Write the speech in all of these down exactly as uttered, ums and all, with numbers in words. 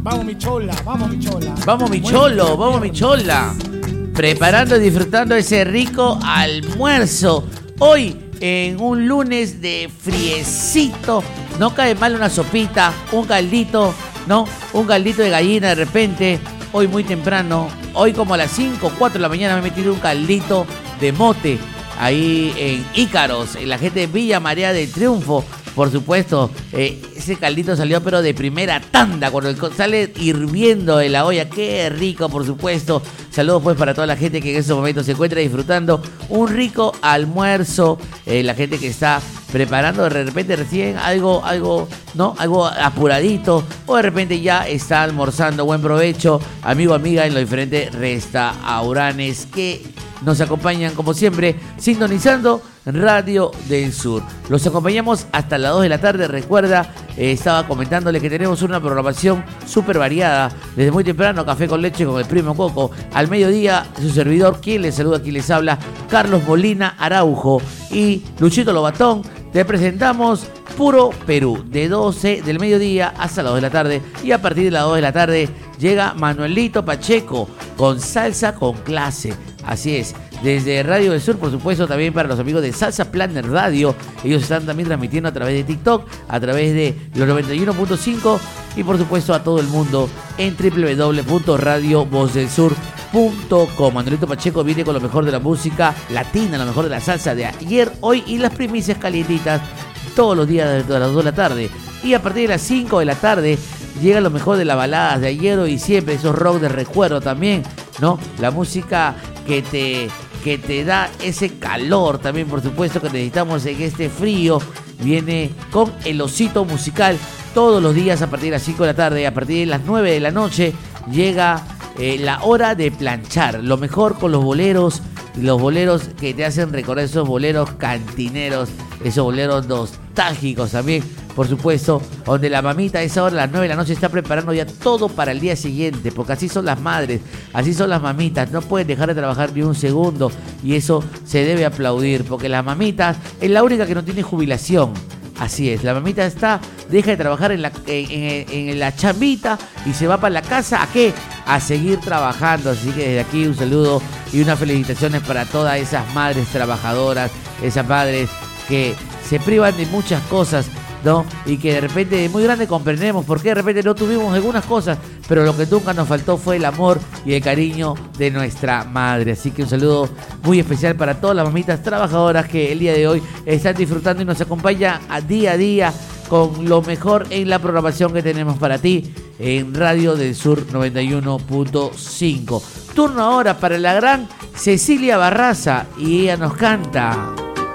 Vamos mi chola, vamos mi chola. Vamos mi cholo, vamos mi chola. Preparando y disfrutando ese rico almuerzo. Hoy, en un lunes de friecito, no cae mal una sopita, un caldito, ¿no? Un caldito de gallina de repente. Hoy muy temprano, hoy como a las cinco, cuatro de la mañana me he metido un caldito de mote. Ahí en Ícaros, en la gente de Villa María del Triunfo. Por supuesto, eh, ese caldito salió pero de primera tanda, cuando el, sale hirviendo de la olla, qué rico, por supuesto. Saludos pues para toda la gente que en estos momentos se encuentra disfrutando un rico almuerzo, eh, la gente que está preparando de repente recién algo, algo, ¿no? Algo apuradito, o de repente ya está almorzando. Buen provecho, amigo, amiga, en los diferentes restaurantes que nos acompañan como siempre, sintonizando Radio del Sur. Los acompañamos hasta las dos de la tarde. Recuerda, eh, estaba comentándole que tenemos una programación súper variada. Desde muy temprano, café con leche con el primo Coco. Al mediodía, su servidor, quien les saluda, quien les habla, Carlos Molina Araujo. Y Luchito Lobatón, te presentamos Puro Perú, de doce del mediodía hasta las dos de la tarde. Y a partir de las dos de la tarde llega Manuelito Pacheco con Salsa con Clase. Así es, desde Radio del Sur, por supuesto, también para los amigos de Salsa Planner Radio. Ellos están también transmitiendo a través de TikTok, a través de los noventa y uno punto cinco y por supuesto a todo el mundo en doble u doble u doble u punto radio voz del sur punto com. Manuelito Pacheco viene con lo mejor de la música latina, lo mejor de la salsa de ayer, hoy y las primicias calientitas todos los días desde las dos de la tarde. Y a partir de las cinco de la tarde llega lo mejor de las baladas de ayer, hoy y siempre, esos rock de recuerdo también, ¿no? La música que te, que te da ese calor también, por supuesto, que necesitamos en este frío. Viene con el osito musical todos los días a partir de las cinco de la tarde. A partir de las nueve de la noche llega eh, la hora de planchar. Lo mejor con los boleros, los boleros que te hacen recordar, esos boleros cantineros, esos boleros nostálgicos también, por supuesto, donde la mamita a esa hora, a las nueve de la noche, está preparando ya todo para el día siguiente, porque así son las madres, así son las mamitas, no pueden dejar de trabajar ni un segundo, y eso se debe aplaudir, porque la mamita es la única que no tiene jubilación. Así es, la mamita está, deja de trabajar en la, en, en, en la chambita y se va para la casa, ¿a qué? A seguir trabajando. Así que desde aquí un saludo y unas felicitaciones para todas esas madres trabajadoras, esas madres que se privan de muchas cosas, ¿no? Y que de repente de muy grande comprendemos por qué de repente no tuvimos algunas cosas, pero lo que nunca nos faltó fue el amor y el cariño de nuestra madre. Así que un saludo muy especial para todas las mamitas trabajadoras que el día de hoy están disfrutando y nos acompañan a día a día con lo mejor en la programación que tenemos para ti en Radio del Sur noventa y uno punto cinco. Turno ahora para la gran Cecilia Barraza y ella nos canta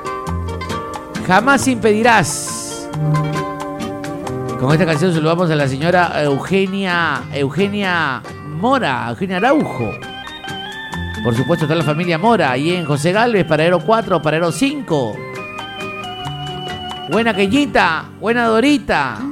Jamás impedirás. Con esta canción saludamos a la señora Eugenia Eugenia Mora, Eugenia Araujo. Por supuesto, toda la familia Mora, ahí en José Gálvez, paradero cuatro, paradero cinco. Buena Queñita, buena Dorita.